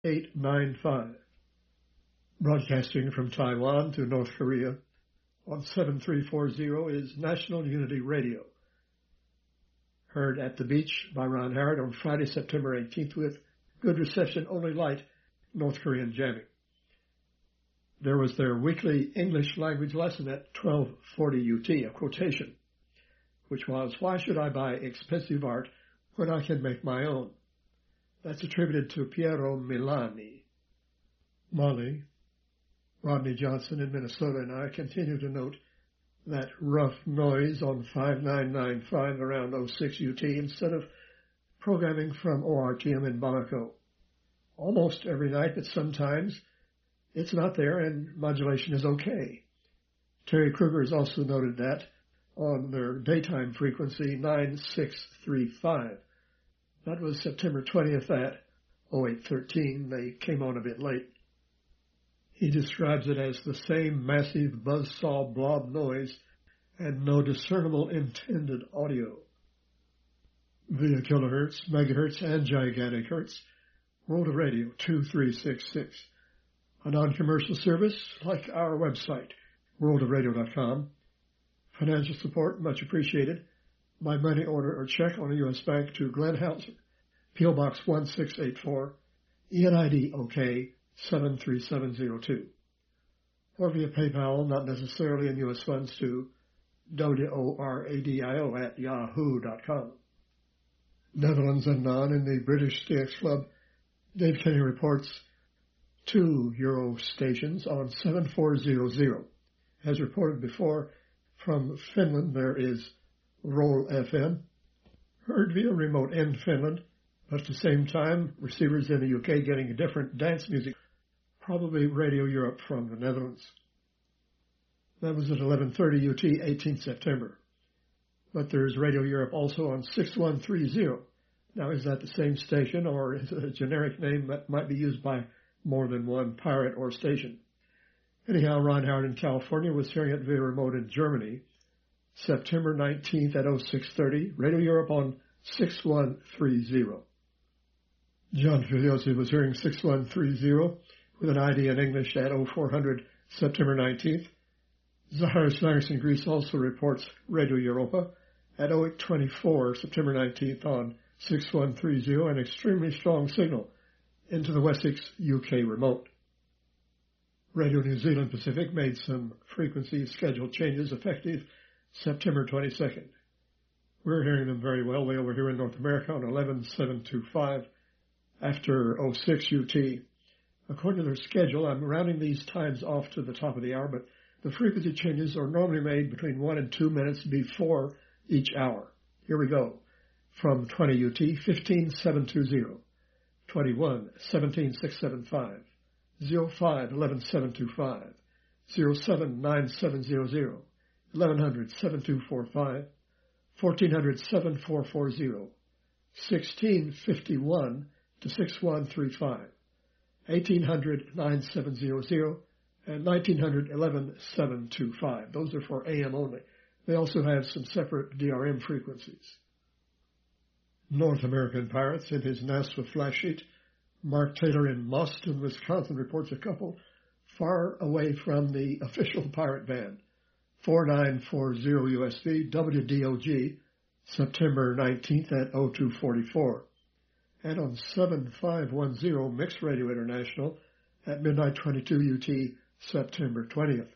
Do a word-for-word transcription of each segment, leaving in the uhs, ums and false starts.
eight nine five. Broadcasting from Taiwan to North Korea on seven three four zero is National Unity Radio. Heard at the beach by Ron Howard on Friday, September eighteenth with good reception, only light North Korean jamming. There was their weekly English language lesson at twelve forty U T, a quotation, which was, "Why should I buy expensive art when I can make my own?" That's attributed to Piero Milani. Molly, Rodney Johnson in Minnesota, and I continue to note that rough noise on five nine nine five around oh six U T instead of programming from O R T M in Bamako. Almost every night, but sometimes it's not there and modulation is okay. Terry Kruger has also noted that on their daytime frequency nine six three five. That was September twentieth at oh eight thirteen. They came on a bit late. He describes it as the same massive buzzsaw blob noise and no discernible intended audio. Via kilohertz, megahertz, and gigantic hertz, World of Radio two three six six. A non-commercial service like our website, world of radio dot com. Financial support much appreciated. By money order or check on a U S bank to Glenn Hauser, P O Box one six eight four, E N I D O K seven three seven zero two. Or via PayPal, not necessarily in U S funds, to W O R A D I O at yahoo dot com. Netherlands and non in the British D X Club, Dave Kenny reports two Euro stations on seven four zero zero. As reported before, from Finland there is Roll F M, heard via remote in Finland, but at the same time, receivers in the U K getting different dance music, probably Radio Europe from the Netherlands. That was at eleven thirty U T, eighteenth September. But there's Radio Europe also on six one three zero. Now, is that the same station, or is it a generic name that might be used by more than one pirate or station? Anyhow, Ron Howard in California was hearing it via remote in Germany, September nineteenth at oh six thirty, Radio Europe on six one three zero. John Filiosi was hearing six one three zero with an I D in English at oh four hundred, September nineteenth. Zaharis Magnus in Greece also reports Radio Europa at oh eight twenty-four, September nineteenth on six one three zero, an extremely strong signal into the Wessex U K remote. Radio New Zealand Pacific made some frequency schedule changes effective September twenty-second. We're hearing them very well way over here in North America on eleven seven twenty-five after oh six U T. According to their schedule, I'm rounding these times off to the top of the hour, but the frequency changes are normally made between one and two minutes before each hour. Here we go. From twenty U T, fifteen seven twenty, twenty-one seventeen six seventy-five, oh five eleven seven twenty-five, oh seven nine seven hundred, eleven hundred seven two forty-five, fourteen hundred seven four forty, sixteen fifty-one to six one thirty-five, eighteen hundred nine seven hundred, and nineteen hundred eleven seven twenty-five. Those are for A M only. They also have some separate D R M frequencies. North American Pirates in his NASWA flash sheet, Mark Taylor in Boston, Wisconsin, reports a couple far away from the official pirate band. four nine four zero U S B, W D O G, September nineteenth at oh two forty-four. And on seven five one zero Mixed Radio International at midnight twenty-two U T, September twentieth.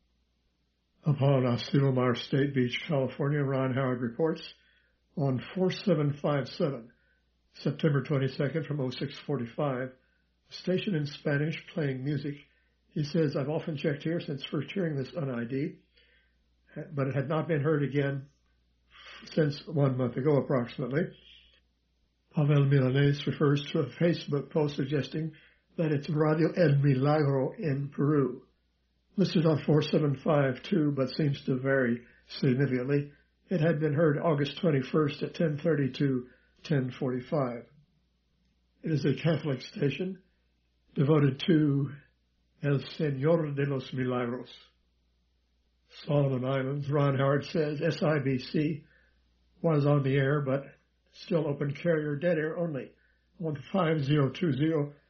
Upon Asilomar State Beach, California, Ron Howard reports on four seven five seven, September twenty-second from oh six forty-five, station in Spanish playing music. He says, I've often checked here since first hearing this on I D, but it had not been heard again since one month ago approximately. Pavel Milanés refers to a Facebook post suggesting that it's Radio El Milagro in Peru. Listed on four seven five two, but seems to vary significantly. It had been heard August twenty-first at ten thirty to ten forty-five. It is a Catholic station devoted to El Señor de los Milagros. Solomon Islands, Ron Howard says S I B C was on the air, but still open carrier, dead air only, on five zero two zero